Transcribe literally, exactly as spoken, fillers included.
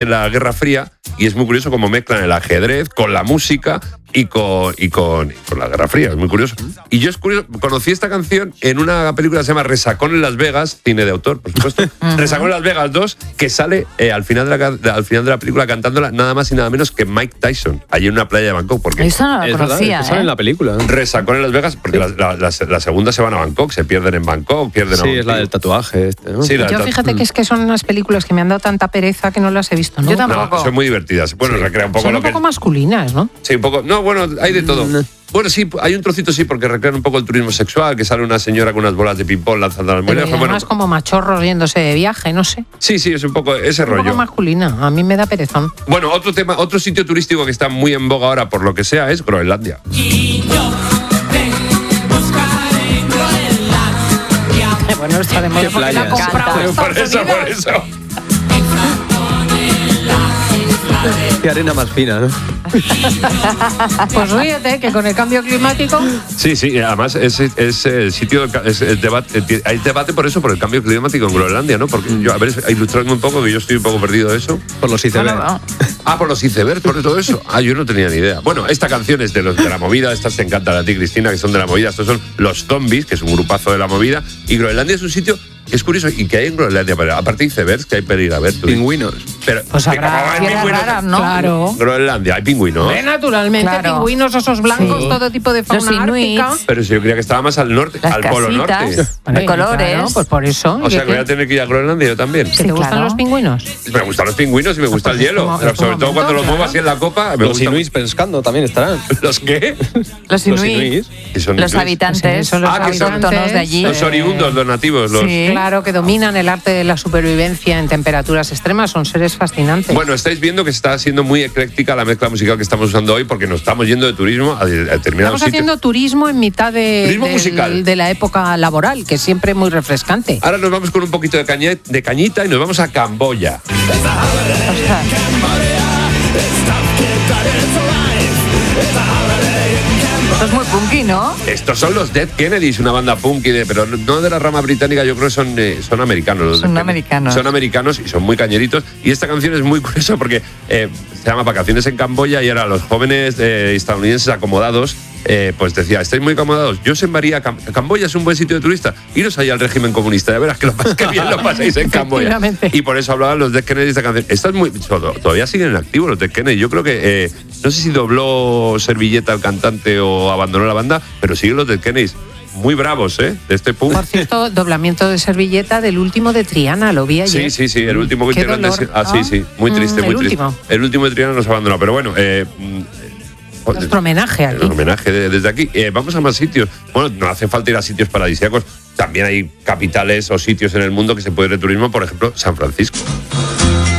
en la Guerra Fría y es muy curioso cómo mezclan el ajedrez con la música y con, y con, y con la Guerra Fría, es muy curioso. Y yo es curioso, conocí esta canción en una película que se llama Resacón en Las Vegas, cine de autor, por supuesto. Resacón en Las Vegas dos, que sale eh, al, final de la, de, al final de la película cantándola nada más y nada menos que Mike Tyson, allí en una playa de Bangkok. Porque eso no lo conocía, verdad, ¿eh? Sale en la película. Resacón en Las Vegas, porque la, la, la, la segunda se van a Bangkok, se pierden en Bangkok, pierden Sí, a es la del tatuaje. Este, ¿no? Sí, la Yo del fíjate tatu- que es que son unas películas que me han dado tanta pereza que no las he visto, ¿no? Yo tampoco. No, son muy divertidas. Bueno, Sí. recrea un poco Son lo un que... poco masculinas, ¿no? Sí, un poco. No, bueno, hay de todo. Bueno, sí, hay un trocito sí, porque recrean un poco el turismo sexual, que sale una señora con unas bolas de ping-pong lanzando las Pero monedas. además Bueno, como machorros yéndose de viaje, no sé. sí, sí, es un poco ese Un rollo. poco masculina, a mí me da perezón. Bueno, otro tema, otro sitio turístico que está muy en boga ahora, por lo que sea, es Groenlandia. Bueno, está de moda Qué porque la ha playas. comprado Encanta. Estados Por eso, Unidos. por eso. Qué arena más fina, ¿no? Pues ríete, que con el cambio climático... Sí, sí, además es, es el sitio, es el debate, hay debate por eso, por el cambio climático en Groenlandia, ¿no? Porque yo, a ver, ilustradme un poco, que yo estoy un poco perdido de eso. Por los icebergs. Bueno, Ah, por los icebergs, por todo eso. Ah, yo no tenía ni idea. Bueno, esta canción es de los de la movida, estas te encantan a ti, Cristina, que son de la movida. Estos son los Zombies, que es un grupazo de la movida. Y Groenlandia es un sitio que es curioso. ¿Y que hay en Groenlandia? Pero aparte de icebergs, que hay para ir a ver. Tú. Pingüinos. Pero, Pues ¿cómo habrá hay tierras pingüinos? raras, ¿no? Claro. Groenlandia, hay pingüinos. Ve naturalmente Claro. pingüinos, osos blancos, Sí. todo tipo de Los fauna inuits. ártica. Pero si yo creía que estaba más al norte, Las al polo casitas. norte. De colores. Claro, pues por eso. O ¿Y sea, qué- que voy a tener que ir a Groenlandia yo también. ¿Que Sí, te gustan claro. los pingüinos? Me gustan los pingüinos y me gusta el pues es hielo. como- Pero es sobre como todo cuando los momento, muevo así en la copa. Me Los gusta. inuits pescando también estarán. ¿Los qué? Los Los inuits, inuits. Que son los inuits. habitantes, Sí, son los Ah, que son- autóctonos de allí. Los oriundos, los nativos. Los... Sí. Claro, que dominan el arte de la supervivencia en temperaturas extremas, son seres fascinantes. Bueno, estáis viendo que está siendo muy ecléctica la mezcla musical que estamos usando hoy porque nos estamos yendo de turismo a, a determinados Estamos sitios. haciendo turismo en mitad de, Turismo del- musical. de la época laboral, que es siempre muy refrescante. Ahora nos vamos con un poquito de, caña- de cañita y nos vamos a Camboya. Ostras. Esto es muy punky, ¿no? Estos son los Dead Kennedys, una banda punky, de, pero no de la rama británica, yo creo que son, eh, son americanos. Los Son Dead Kennedys. americanos. Son americanos y son muy cañeritos. Y esta canción es muy curiosa porque eh, se llama Vacaciones en Camboya y ahora los jóvenes eh, estadounidenses acomodados, eh, pues decía, ¿estáis muy acomodados? Yo os enviaría a Cam- Camboya, es un buen sitio de turista. Iros ahí al régimen comunista, ya verás que, lo pas- que bien lo pasáis en Camboya. Efectivamente. Y por eso hablaban los Dead Kennedys de esta canción. Esta es muy, todavía siguen activos los Dead Kennedys. Yo creo que, eh, no sé si dobló Servilleta el cantante o abandonó la banda, pero siguen los Dead Kennedys. Muy bravos, ¿eh? De este punk. Por cierto, doblamiento de servilleta del último de Triana, lo vi ayer. Sí, sí, sí, el último que Qué hicieron dolor. de- Ah, sí, sí, muy Mm, triste, el muy triste. último. El último de Triana nos abandonó, pero bueno, eh, mm, Nuestro homenaje aquí. el homenaje de- desde aquí. Eh, vamos a más sitios. Bueno, no hace falta ir a sitios paradisíacos. También hay capitales o sitios en el mundo que se puede ir de turismo, por ejemplo, San Francisco.